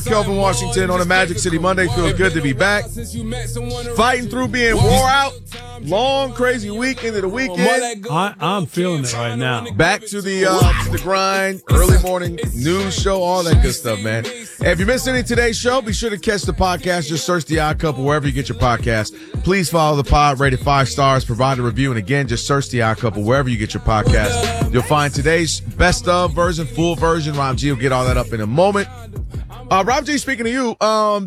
Kelvin Washington on a Magic City Monday. Feels good to be back. Fighting through being wore out. Long, crazy week into the weekend. I'm feeling it right now. Back to the grind, early morning news show, all that good stuff, man. And if you missed any of today's show, be sure to catch the podcast. Just search The Odd Couple wherever you get your podcast. Please follow the pod, rated 5 stars, provide a review. And again, just search The Odd Couple wherever you get your podcast. You'll find today's best of version, full version. Rob G will get all that up in a moment. Rob G, speaking of you,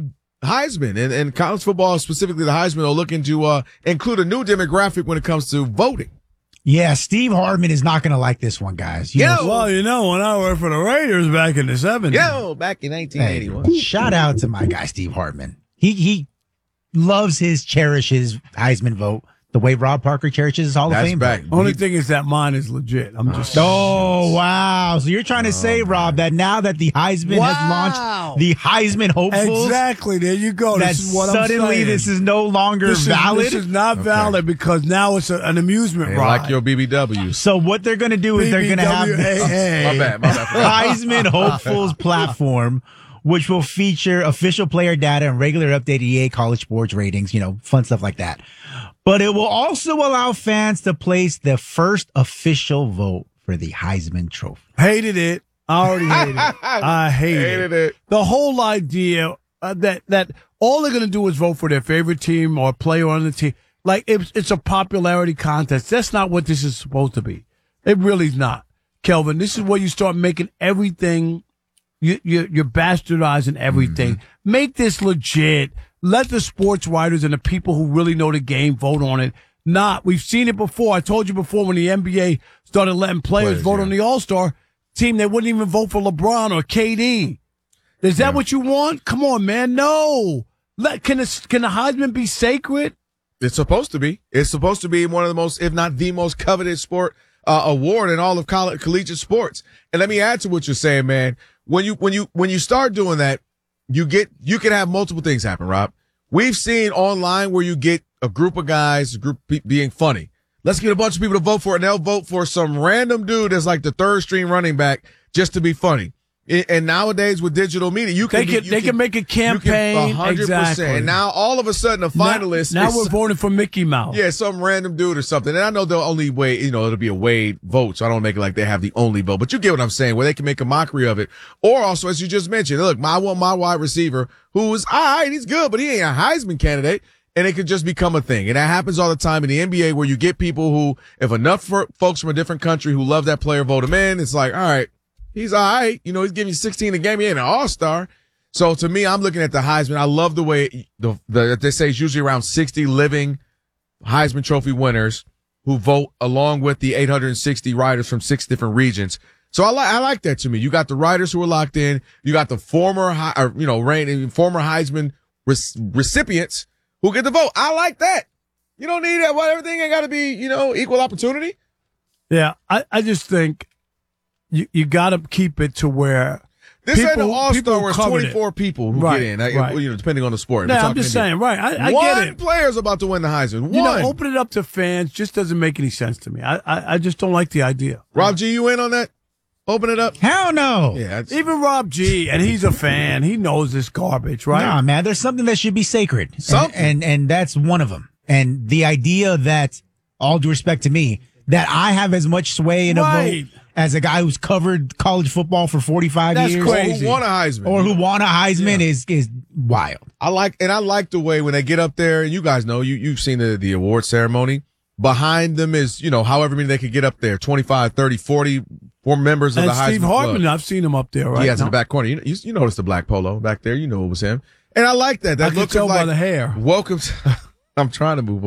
Heisman and college football, specifically the Heisman, are looking to include a new demographic when it comes to voting. Yeah, Steve Hartman is not going to like this one, guys. Well, when I worked for the Raiders back in the 70s. Back in 1981. Hey, shout out to my guy, Steve Hartman. He loves cherishes Heisman vote the way Rob Parker cherishes his Hall of Fame vote. Only thing is that mine is legit. I'm just Oh, wow. So you're trying to say, Rob, that now that the Heisman has launched the Heisman hopefuls. Exactly. There you go. That this is what suddenly I'm saying. this is no longer valid? This is not valid because now it's an amusement ride. Like your BBWs. So what they're going to do is they're going to have My bad. Heisman hopefuls platform, which will feature official player data and regular updated EA college sports ratings, fun stuff like that. But it will also allow fans to place their first official vote for the Heisman Trophy. Hated it. I already hated it. I hated it. The whole idea that all they're going to do is vote for their favorite team or player on the team. Like, it's a popularity contest. That's not what this is supposed to be. It really is not. Kelvin, this is where you start making everything, you're bastardizing everything. Mm-hmm. Make this legit. Let the sports writers and the people who really know the game vote on it. We've seen it before. I told you before when the NBA started letting players vote on the All-Star team, they wouldn't even vote for LeBron or KD. Is that what you want? Come on, man. No. Can the Heisman be sacred? It's supposed to be. It's supposed to be one of the most, if not the most coveted sport award in all of collegiate sports. And let me add to what you're saying, man. When you start doing that, you can have multiple things happen, Rob. We've seen online where you get a group of guys, being funny. Let's get a bunch of people to vote for it, and they'll vote for some random dude that's like the third string running back just to be funny. And nowadays with digital media, they can make a campaign. 100%. Exactly. And now all of a sudden, a finalist. Now we're voting for Mickey Mouse. Yeah, some random dude or something. And I know they'll only weigh, it'll be a weighed vote, so I don't make it like they have the only vote. But you get what I'm saying, where they can make a mockery of it. Or also, as you just mentioned, look, I want my wide receiver who is all right, he's good, but he ain't a Heisman candidate. And it could just become a thing. And that happens all the time in the NBA where you get people who, if enough folks from a different country who love that player vote him in, it's like, all right. He's all right. He's giving you 16 a game. He ain't an all-star. So to me, I'm looking at the Heisman. I love the way they say it's usually around 60 living Heisman Trophy winners who vote along with the 860 writers from 6 different regions. So I like that to me. You got the writers who are locked in. You got the former Heisman recipients who get the vote. I like that. You don't need that. Well, everything ain't got to be, equal opportunity. Yeah. I just think you got to keep it to where this ain't an all-star where it's 24 people who get in, depending on the sport. No, I'm just saying, right. I get it. One player's about to win the Heisman. One. Open it up to fans just doesn't make any sense to me. I just don't like the idea. Rob G, you in on that? Open it up? Hell no. Yeah, even Rob G, and he's a fan. He knows this garbage, right? Nah, man, there's something that should be sacred. And that's one of them. And the idea that, all due respect to me, that I have as much sway in a vote as a guy who's covered college football for 45 years. That's crazy. Or who won a Heisman. Or who won a Heisman is wild. I like the way when they get up there, and you guys know, you've seen the award ceremony. Behind them is, however many they could get up there, 25, 30, 40 members of the Heisman Steve Hartman, Club. I've seen him up there, right? He has in the back corner. You notice the black polo back there. You know it was him. And I like that. That I can tell by the hair. Welcome to, I'm trying to move on.